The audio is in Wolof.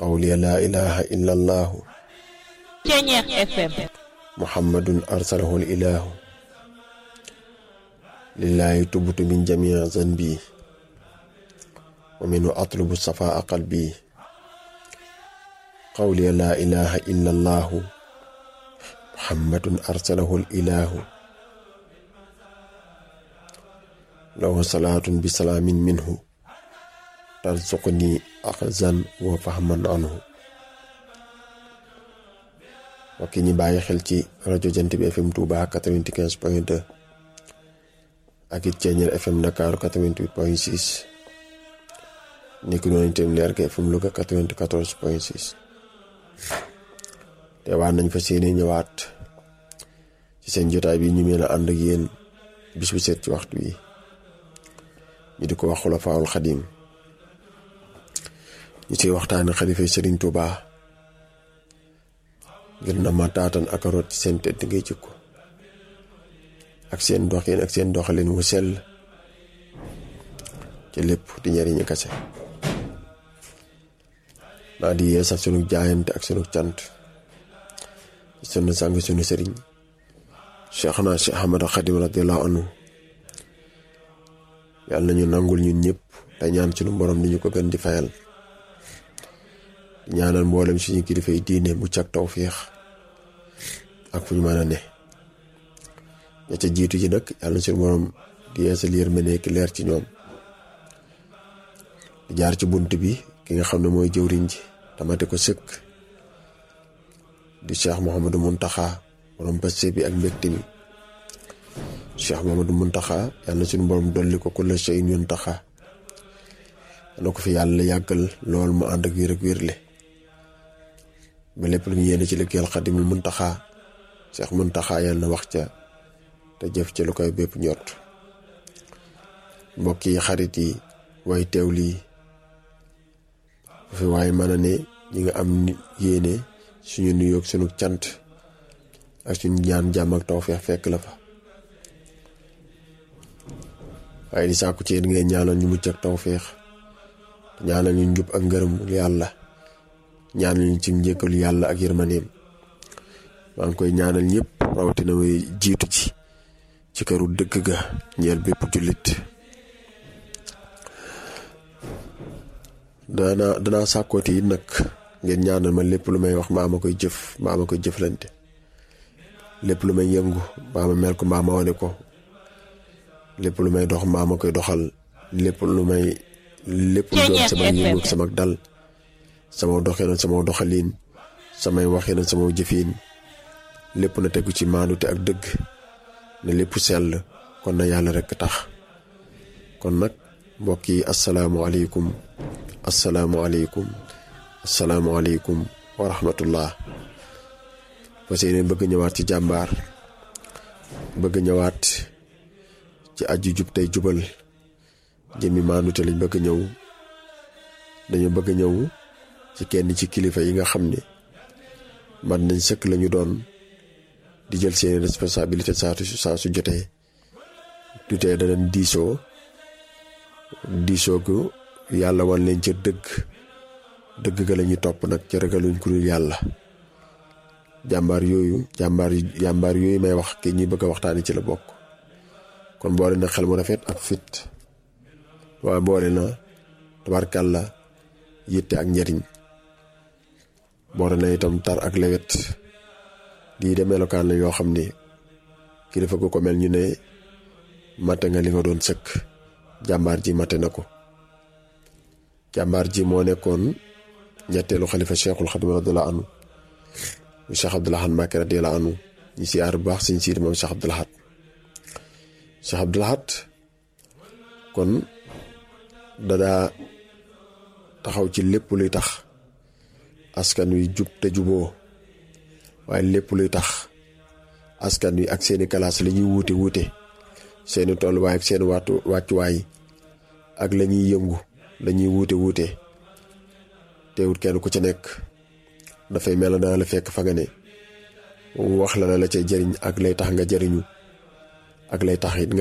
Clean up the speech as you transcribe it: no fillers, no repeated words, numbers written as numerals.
qawli laa ilaha illa allahu Ceñeex FM muhammadun arsalahu ilahu lillahi tubtu min jamii zanbi wa minhu atlubu safaa qalbi qawli laa ilaha illa allahu muhammadun arsalahu ilahu lahu salaatun bi salaamin minhu tarzuqni axzan wa fahman anhu. mbokk ñi bàyyi xel ci rajo Jant bi FM Touba 95.2 ak it Ceñeer FM Dakar 88.6 nekk noonu itam Leer ga FM Louga 94.6. te waat nañ fa seeni ñëwaat ci seen jotaay bi ñu mën a ànd ak yéen bis bu set ci waxtu wi ñu di ko wax Xulafaa'ul Xadiim ñu ciy waxtaane xalifa Sëriñ Touba ngir na ma taatan ak root ci seen tedd ngay jikko ak seen doxin ak seen doxalin wu sell ci lépp di njariñu kase. naa di yeesal sunu jaayante ak sunu cant ci sunu sang sunu sëriñ Cheikhna Cheikh Ahmad Xadim radiyallahu anhu. yàlla nañu nangul ñun ñëpp te ñaan sunu borom ni ñu ko gën di fayal di ñaanal mboolem suñu kilifa yi diine mucc ak tawfiix ak fu ñu mën a ne. ña ca jiitu ji nag yàlla na suñu borom di yeesal yërmande ki leer ci ñoom di jaar ci bunt bi ki nga xam ne mooy jëwriñ ji tamate ko sëkk di Cheikh Mouhamadou Mountakha borom passe bi ak mbégte mi. Cheikh Mouhamadou Mountakha yàlla na suñu borom dolli ko kulla shay'in yuntakha na ko fi yàlla yàggal lool mu ànd ak wér ak wérle ba lépp lu ñu yéene ci liggéeyal Xadimul Mountakha Cheikh Mountakha yàlla na wax ca te jëf ca lu koy bépp ñort. mbokk yi xarit yi way teew lii fi waaye mën a ne ñi nga am yéene suñu nuyoog sunu cant ak suñu ñaan jàmm ak tawfeex fekk la fa. waaye di sàkku ci yéen ngeen ñaanal ñu mucc ak tawfeex ñaanal ñu njub ak ngërëm yàlla ñaanal ñu ci njëkkalu yàlla ak yërmaneem. maa ngi koy ñaanal ñëpp rawatina way jiitu ci këru dëgg ga ñeel bépp jullit. danaa sàkkooti yi nag ngeen ñaanal ma lépp lu may wax mbaa ma koy jëf mbaa ma koy jëflante, lépp lu may yëngu mbaa ma mel ko mbaa ma wane ko, lépp lu may dox mbaa ma koy doxal, lépp lu doon sama yëngu ak sama dal, sama doxin sama doxalin, samay waxin sama jëfin, lépp na tegu ci maandute ak dëgg, ne lépp sell kon na yàlla rekk tax. kon nag mbokk yi asalaamualeykum wa rahmatullah. parce que bëgg ñëwaat ci jàmbaar, bëgg ñëwaat ci aji jub tey jubal jëmi maandute lañ bëgg ñëw. dañu bëgg ñëw ci kenn ci kilifa yi nga xam ne man nañ sëkk lañu doon di jël seeni responsabilité saa su jotee du tee danañ diisoo gu yàlla wan leen ca dëgg ga la ñuy topp nag ca ragaluñ ku dul yàlla. jàmbaar yooyu may wax ki ñuy bëgg a waxtaani ci la bokk. kon boole na xel mu rafet ak fit, waaye boole na tabarkàlla yitte ak njariñ, boole na itam tar ak lewet. lii de melokaan la yoo xam ne kilifa gu ko mel ñu ne mate nga li nga doon sëkk. jàmbaar ji mate na ko. jàmbaar ji moo nekkoon ñetteelu xalifa Cheikhul Xadim radiyallahu anhu mu Cheikh Abdoul Ahad Mbacké radiyallahu anhu. ñu siyaar bu baax suñ siir moom Cheikh Abdoul Ahad kon dadaa taxaw ci lépp luy tax askan wi jub te juboo, waaye lépp luy tax askan wi ak seeni kalaas la ñuy wuute seeni tolluwaay ak seen wàccuwaay ak la ñuy yëngu la ñuy wuute teewut kenn ku ci nekk dafay mel na dana la fekk fa nga ne wax la ca jëriñ ak lay tax nga jëriñu ak lay tax it